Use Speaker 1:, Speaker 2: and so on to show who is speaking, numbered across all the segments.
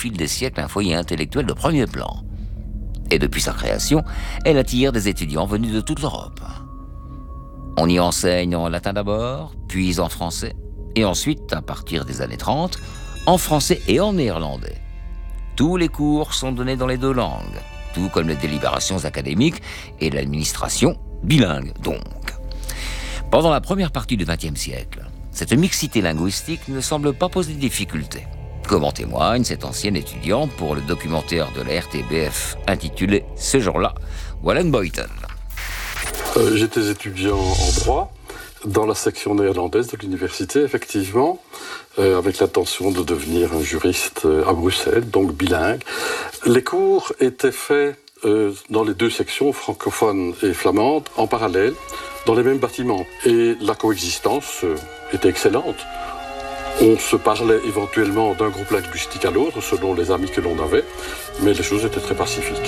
Speaker 1: fil des siècles un foyer intellectuel de premier plan. Et depuis sa création, elle attire des étudiants venus de toute l'Europe. On y enseigne en latin d'abord, puis en français, et ensuite, à partir des années 30, en français et en néerlandais. Tous les cours sont donnés dans les deux langues, tout comme les délibérations académiques et l'administration bilingue, donc. Pendant la première partie du XXe siècle, cette mixité linguistique ne semble pas poser de difficultés, comme en témoigne cet ancien étudiant pour le documentaire de la RTBF intitulé « Ce jour-là, Wallen Boyton ».
Speaker 2: J'étais étudiant en droit dans la section néerlandaise de l'université, effectivement, avec l'intention de devenir un juriste à Bruxelles, donc bilingue. Les cours étaient faits dans les deux sections, francophone et flamande, en parallèle, dans les mêmes bâtiments. Et la coexistence était excellente. On se parlait éventuellement d'un groupe linguistique à l'autre, selon les amis que l'on avait, mais les choses étaient très pacifiques.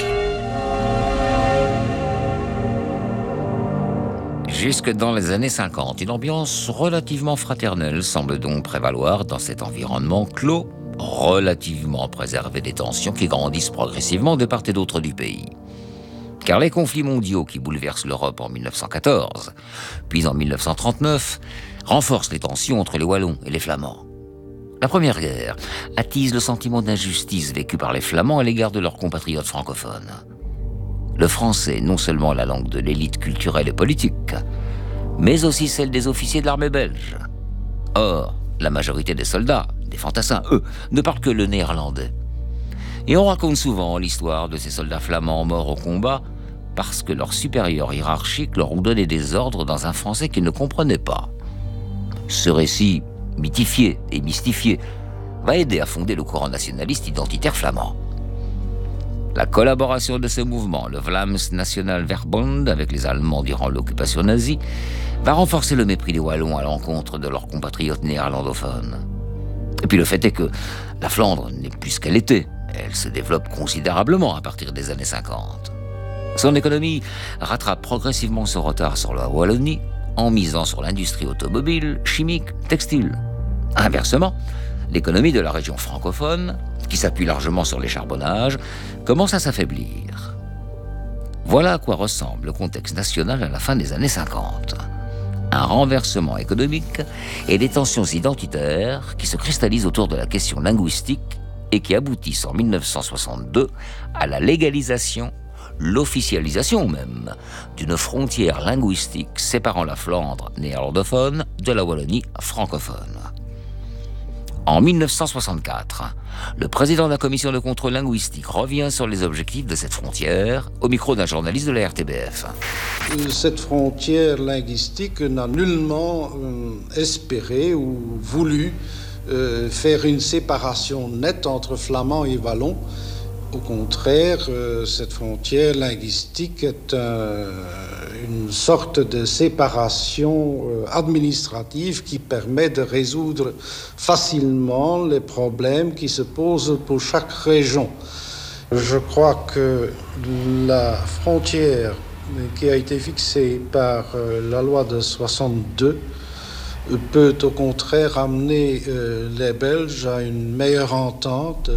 Speaker 1: Jusque dans les années 50, une ambiance relativement fraternelle semble donc prévaloir dans cet environnement clos, relativement préservé des tensions qui grandissent progressivement de part et d'autre du pays. Car les conflits mondiaux qui bouleversent l'Europe en 1914, puis en 1939, renforcent les tensions entre les Wallons et les Flamands. La Première Guerre attise le sentiment d'injustice vécu par les Flamands à l'égard de leurs compatriotes francophones. Le français est non seulement la langue de l'élite culturelle et politique, mais aussi celle des officiers de l'armée belge. Or, la majorité des soldats, des fantassins, eux, ne parlent que le néerlandais. Et on raconte souvent l'histoire de ces soldats flamands morts au combat parce que leurs supérieurs hiérarchiques leur ont donné des ordres dans un français qu'ils ne comprenaient pas. Ce récit, mythifié et mystifié, va aider à fonder le courant nationaliste identitaire flamand. La collaboration de ce mouvement, le Vlaams National Verbond, avec les Allemands durant l'occupation nazie, va renforcer le mépris des Wallons à l'encontre de leurs compatriotes néerlandophones. Et puis le fait est que la Flandre n'est plus ce qu'elle était. Elle se développe considérablement à partir des années 50. Son économie rattrape progressivement son retard sur la Wallonie en misant sur l'industrie automobile, chimique, textile. Inversement, l'économie de la région francophone, qui s'appuie largement sur les charbonnages, commence à s'affaiblir. Voilà à quoi ressemble le contexte national à la fin des années 50. Un renversement économique et des tensions identitaires qui se cristallisent autour de la question linguistique et qui aboutissent en 1962 à la légalisation, l'officialisation même, d'une frontière linguistique séparant la Flandre néerlandophone de la Wallonie francophone. En 1964, le président de la commission de contrôle linguistique revient sur les objectifs de cette frontière au micro d'un journaliste de la RTBF.
Speaker 3: Cette frontière linguistique n'a nullement espéré ou voulu faire une séparation nette entre flamand et wallon. Au contraire, cette frontière linguistique est une sorte de séparation administrative qui permet de résoudre facilement les problèmes qui se posent pour chaque région. Je crois que la frontière qui a été fixée par la loi de 62 peut au contraire amener les Belges à une meilleure entente.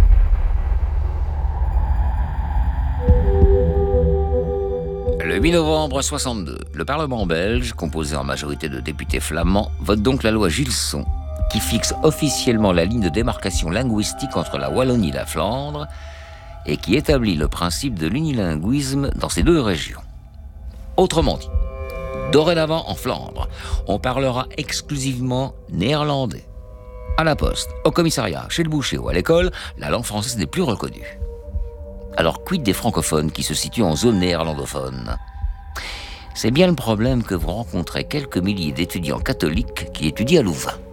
Speaker 1: Le 8 novembre 62, le Parlement belge, composé en majorité de députés flamands, vote donc la loi Gilson, qui fixe officiellement la ligne de démarcation linguistique entre la Wallonie et la Flandre et qui établit le principe de l'unilinguisme dans ces deux régions. Autrement dit, dorénavant en Flandre, on parlera exclusivement néerlandais. À la poste, au commissariat, chez le boucher ou à l'école, la langue française n'est plus reconnue. Alors, quid des francophones qui se situent en zone néerlandophone ? C'est bien le problème que vont rencontrer quelques milliers d'étudiants catholiques qui étudient à Louvain.